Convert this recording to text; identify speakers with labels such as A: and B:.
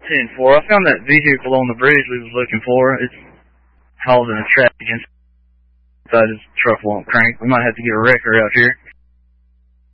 A: 10-4. I found that vehicle on the bridge we was looking for. It's causing a traffic inside his truck won't crank. We might have to get a wrecker out here.